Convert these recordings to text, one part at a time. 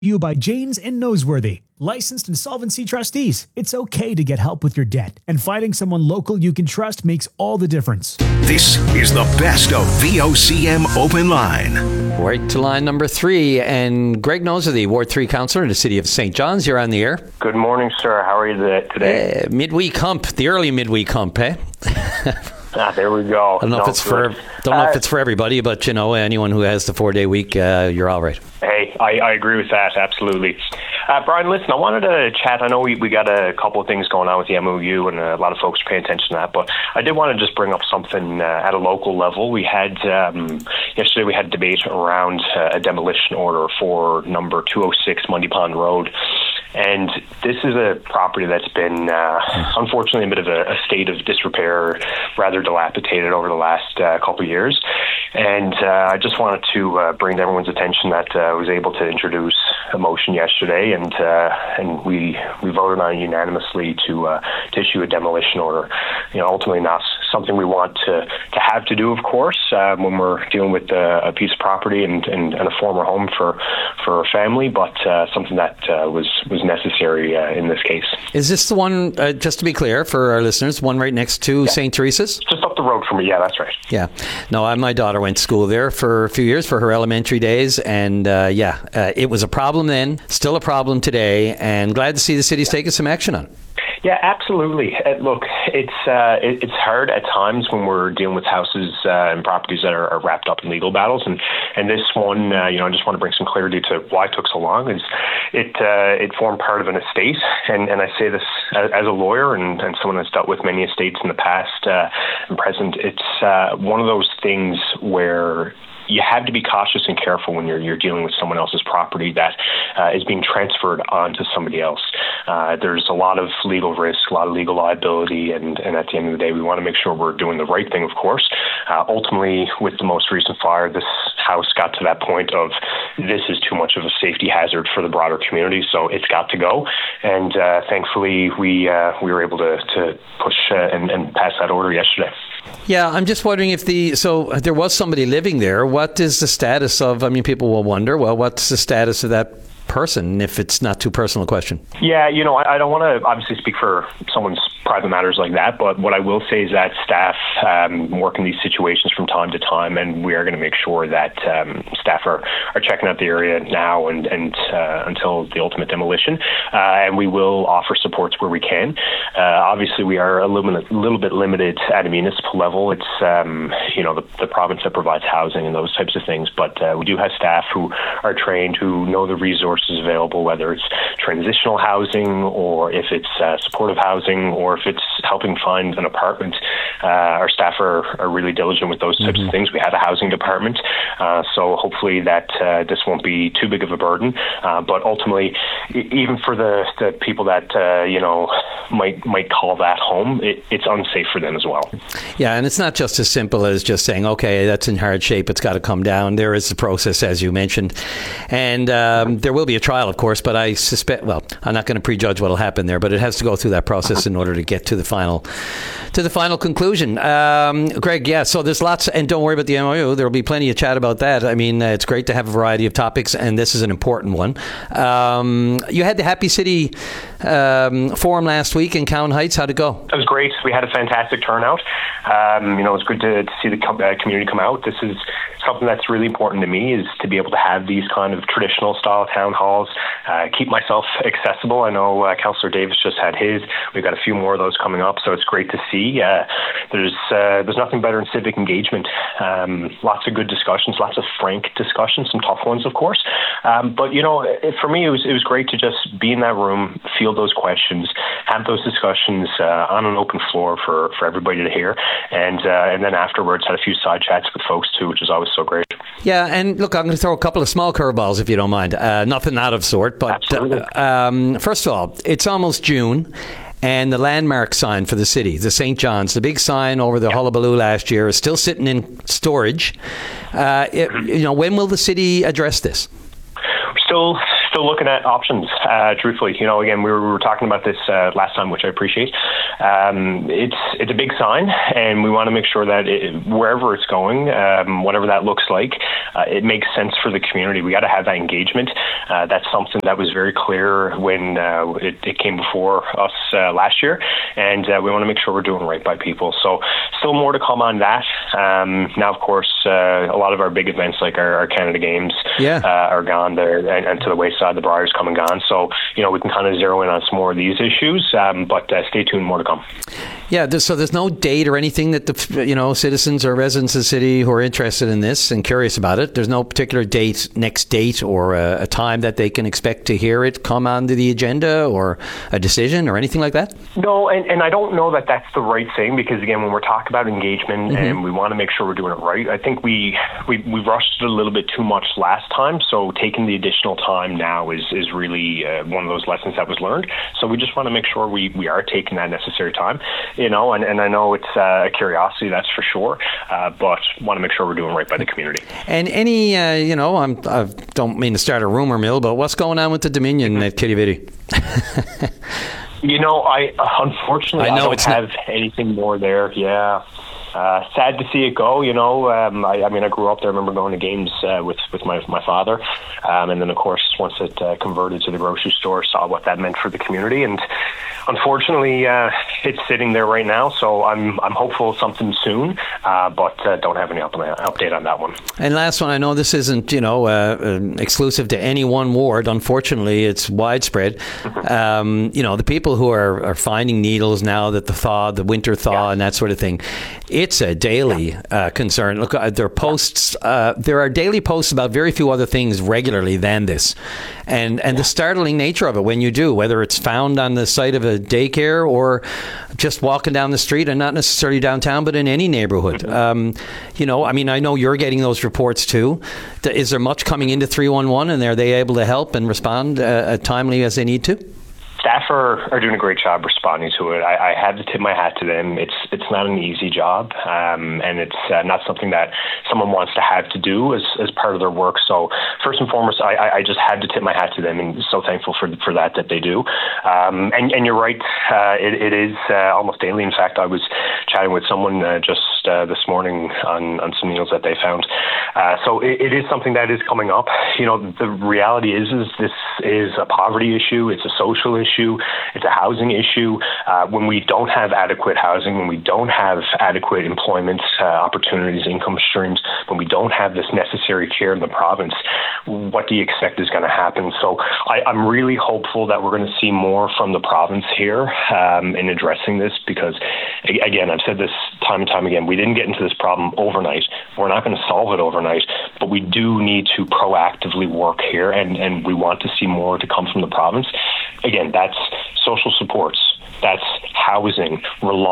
You by Janes and Noseworthy, licensed insolvency trustees. It's okay to get help with your debt, and finding someone local you can trust makes all the difference. This is the best of VOCM Open Line. Right to line number 3, and Greg Noseworthy, Ward 3 councillor in the city of St. John's. You're on the air. Good morning, sir. How are you today? Midweek hump, the early midweek hump, eh? There we go. I don't know if it's for everybody, but you know, anyone who has the 4-day week, you're all right. Hey, I agree with that, absolutely. Brian, listen, I wanted to chat. I know we got a couple of things going on with the MOU, and a lot of folks are paying attention to that, but I did want to just bring up something at a local level. We had, yesterday we had a debate around a demolition order for number 206 Mundy Pond Road. And this is a property that's been, unfortunately, a bit of a state of disrepair, rather dilapidated over the last couple of years. And I just wanted to bring to everyone's attention that I was able to introduce a motion yesterday, and we voted on it unanimously to issue a demolition order. You know, ultimately not something we want to have to do, of course, when we're dealing with a piece of property and a former home for a family, but something that was necessary in this case. Is this the one, just to be clear for our listeners, one right next to St. Teresa's? Just up the road from me, yeah, that's right. Yeah. No, my daughter went to school there for a few years for her elementary days, and it was a problem then, still a problem today, and glad to see the city's taking some action on it. Yeah, absolutely. Look, it's hard at times when we're dealing with houses and properties that are wrapped up in legal battles, and this one, I just want to bring some clarity to why it took so long. It formed part of an estate, and I say this as a lawyer and someone that's dealt with many estates in the past and present. It's one of those things where you have to be cautious and careful when you're dealing with someone else's property that is being transferred onto somebody else. There's a lot of legal risk, a lot of legal liability, and at the end of the day, we want to make sure we're doing the right thing, of course. Ultimately, with the most recent fire, this house got to that point of this is too much of a safety hazard for the broader community, so it's got to go. And thankfully, we were able to push and pass that order yesterday. Yeah, I'm just wondering if there was somebody living there. What is the status of, people will wonder, well, what's the status of that person, if it's not too personal a question? Yeah, I don't want to obviously speak for someone's private matters like that, but what I will say is that staff work in these situations from time to time, and we are going to make sure that staff are checking out the area now and until the ultimate demolition, and we will offer supports where we can. Obviously, we are a little bit limited at a municipal level. It's the province that provides housing and those types of things, but we do have staff who are trained, who know the resources available, whether it's transitional housing or if it's supportive housing or if it's helping find an apartment. Our staff are really diligent with those types of things. We have a housing department, so hopefully that this won't be too big of a burden. But ultimately, even for the people that might call that home, it's unsafe for them as well. Yeah, and it's not just as simple as just saying, okay, that's in hard shape, it's got to come down. There is a process, as you mentioned, and there will be a trial, of course, but I suspect, well, I'm not going to prejudge what will happen there, but it has to go through that process in order to get to the final conclusion. Greg, yeah, so there's lots, and don't worry about the MOU, there will be plenty of chat about that. It's great to have a variety of topics, and this is an important one. You had the Happy City forum last week in Cowan Heights. How'd it go? It was great. We had a fantastic turnout. It was good to see the community come out. This is something that's really important to me, is to be able to have these kind of traditional style town halls, keep myself accessible. I know Councillor Davis just had his. We've got a few more of those coming up, so it's great to see. There's nothing better in civic engagement. Lots of good discussions, lots of frank discussions, some tough ones, of course. But for me, it was great to just be in that room, field those questions, have those discussions on an open floor for everybody to hear, and then afterwards had a few side chats with folks too, which is always so great. Yeah, and look, I'm going to throw a couple of small curveballs if you don't mind. Nothing out of sort, but first of all, it's almost June. And the landmark sign for the city, the St. John's, the big sign over the hullabaloo last year, is still sitting in storage. When will the city address this? We're still looking at options, truthfully. Again, we were talking about this last time, which I appreciate. It's a big sign, and we want to make sure that wherever it's going, whatever that looks like, it makes sense for the community. We got to have that engagement. That's something that was very clear when it came before us last year, and we want to make sure we're doing right by people. So still more to come on that. Now, of course, a lot of our big events like our Canada Games are gone there, and to the wayside, the Briars come and gone. So, we can kind of zero in on some more of these issues, but stay tuned, more to come. Yeah, so there's no date or anything that the citizens or residents of the city who are interested in this and curious about it. There's no particular next date or a time that they can expect to hear it come onto the agenda or a decision or anything like that? No, and I don't know that that's the right thing, because again, when we're talking about engagement and we want to make sure we're doing it right, I think we rushed it a little bit too much last time. So taking the additional time now is really one of those lessons that was learned. So we just want to make sure we are taking that necessary time, and I know it's a curiosity, that's for sure, but want to make sure we're doing right by the community. And any, I don't mean to start a rumor mill, but what's going on with the Dominion at Quidi Vidi? I unfortunately I don't have anything more there. Yeah. Sad to see it go. I grew up there. I remember going to games with my father, and then of course once it converted to the grocery store, saw what that meant for the community. And unfortunately, it's sitting there right now. So I'm hopeful something soon, but don't have any update on that one. And last one, I know this isn't exclusive to any one ward. Unfortunately, it's widespread. The people who are finding needles now that the winter thaw and that sort of thing. It's a daily concern. Look, there are posts. There are daily posts about very few other things regularly than this, and the startling nature of it when you do, whether it's found on the site of a daycare or just walking down the street, and not necessarily downtown, but in any neighborhood. I know you're getting those reports too. Is there much coming into 311, and are they able to help and respond timely as they need to? Staff are doing a great job responding to it. I have to tip my hat to them. It's not an easy job, and it's not something that someone wants to have to do as part of their work. So first and foremost, I just had to tip my hat to them, and so thankful for that they do. And you're right, it is almost daily. In fact, I was chatting with someone just this morning on some needles that they found. So it is something that is coming up. The reality is this is a poverty issue. It's a social issue. It's a housing issue. When we don't have adequate housing, when we don't have adequate employment opportunities, income streams, when we don't have this necessary care in the province, what do you expect is going to happen? So I'm really hopeful that we're going to see more from the province here in addressing this, because, again, I've said this time and time again, we didn't get into this problem overnight. We're not going to solve it overnight, but we do need to proactively work here, and we want to see more to come from the province. Again, that's social supports, that's housing,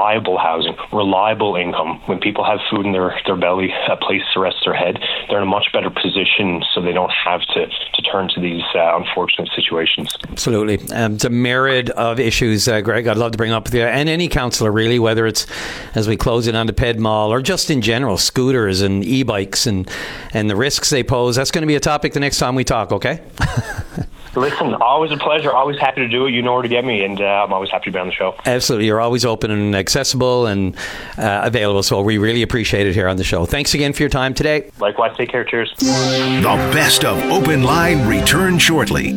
reliable income. When people have food in their belly, a place to rest their head, they're in a much better position, so they don't have to turn to these unfortunate situations. Absolutely. It's a myriad of issues, Greg, I'd love to bring up with you, and any councillor really, whether it's as we close it on the Ped Mall or just in general, scooters and e-bikes and the risks they pose. That's going to be a topic the next time we talk, okay? Listen, always a pleasure. Always happy to do it. You know where to get me, and I'm always happy to be on the show. Absolutely. You're always open and accessible and available, so we really appreciate it here on the show. Thanks again for your time today. Likewise. Take care. Cheers. The best of Open Line returns shortly.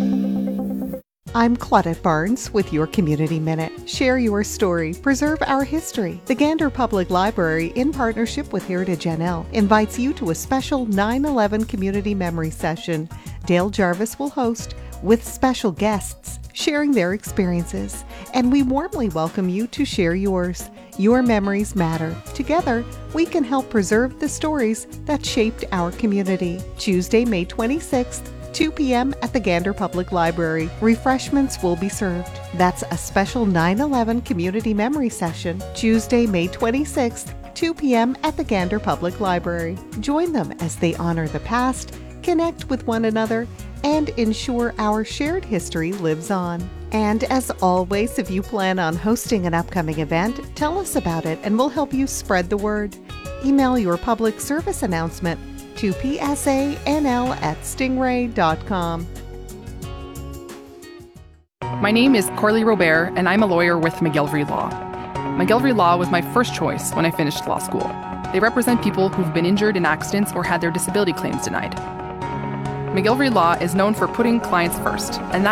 I'm Claudette Barnes with your Community Minute. Share your story. Preserve our history. The Gander Public Library, in partnership with Heritage NL, invites you to a special 9/11 community memory session. Dale Jarvis will host, with special guests sharing their experiences. And we warmly welcome you to share yours. Your memories matter. Together, we can help preserve the stories that shaped our community. Tuesday, May 26th, 2 p.m. at the Gander Public Library. Refreshments will be served. That's a special 9/11 community memory session, Tuesday, May 26th, 2 p.m. at the Gander Public Library. Join them as they honor the past, connect with one another, and ensure our shared history lives on. And as always, if you plan on hosting an upcoming event, tell us about it and we'll help you spread the word. Email your public service announcement to psanl@stingray.com. My name is Corley Robert, and I'm a lawyer with McGillivray Law. McGillivray Law was my first choice when I finished law school. They represent people who've been injured in accidents or had their disability claims denied. McGillivray Law is known for putting clients first, and